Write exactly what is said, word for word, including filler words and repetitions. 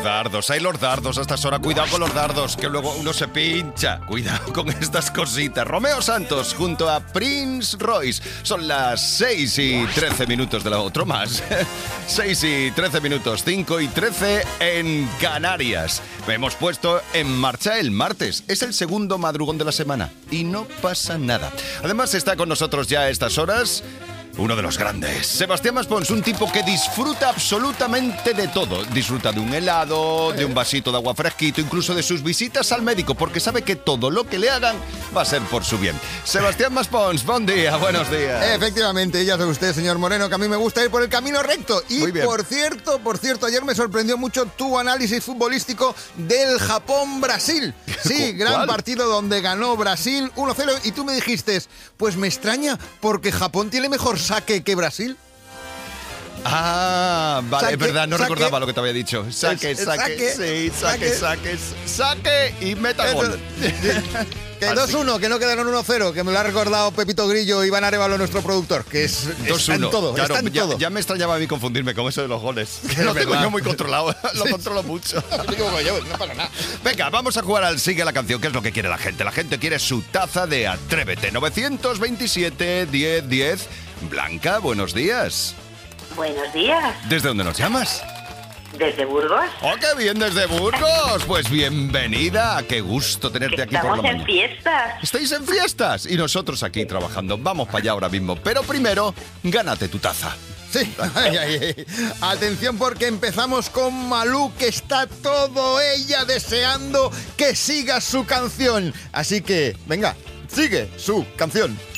dardos, hay los dardos a estas horas. Cuidado con los dardos, que luego uno se pincha. Cuidado con estas cositas. Romeo Santos junto a Prince Royce. Son las seis y trece minutos de la otro más. seis y trece minutos, cinco y trece en Canarias. Hemos puesto en marcha el martes. Es el segundo madrugón de la semana y no pasa nada. Además está con nosotros ya a estas horas uno de los grandes, Sebastián Maspons, un tipo que disfruta absolutamente de todo. Disfruta de un helado, de un vasito de agua fresquito, incluso de sus visitas al médico, porque sabe que todo lo que le hagan va a ser por su bien. Sebastián Maspons, buen día, buenos días. Efectivamente, ya sabe usted, señor Moreno, que a mí me gusta ir por el camino recto. Y Muy bien. por cierto, por cierto, ayer me sorprendió mucho tu análisis futbolístico del Japón-Brasil. Sí, gran ¿Cuál? partido donde ganó Brasil uno cero y tú me dijiste, pues me extraña porque Japón tiene mejor saque que Brasil. Ah, vale, Saque, es verdad, no saque. recordaba lo que te había dicho. Saque, Es- saque, saque, sí, saque, saque, saque y meta gol. Que Así. dos uno, que no quedaron uno cero, que me lo ha recordado Pepito Grillo y Iván Arevalo, nuestro productor, que es, dos está en uno. todo, Claro, está en ya, todo. ya me extrañaba a mí confundirme con eso de los goles. Que lo tengo verdad. yo muy controlado, lo controlo mucho. No pasa nada. Venga, vamos a jugar al Sigue la Canción, que es lo que quiere la gente. La gente quiere su taza de Atrévete. nueve veintisiete, diez, diez. Blanca, buenos días. Buenos días, ¿Desde dónde nos llamas? desde Burgos. ¡Oh, qué bien, desde Burgos! Pues bienvenida, qué gusto tenerte Que aquí por la estamos en mañana. fiestas. ¿Estáis en fiestas? Y nosotros aquí trabajando. Vamos para allá ahora mismo. Pero primero, gánate tu taza. Sí, ay, ay, ay. Atención porque empezamos con Malú, que está todo ella deseando que siga su canción. Así que, venga, sigue su canción.